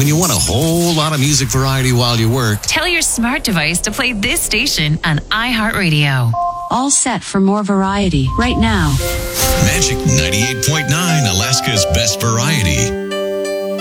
When you want a whole lot of music variety while you work, tell your smart device to play this station on iHeartRadio. All set for more variety right now. Magic 98.9, Alaska's best variety.